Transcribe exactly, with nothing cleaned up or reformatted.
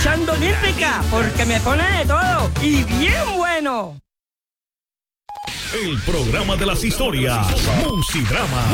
escuchando Olímpica, porque me pone de todo y bien bueno. El programa de las historias, Musidrama.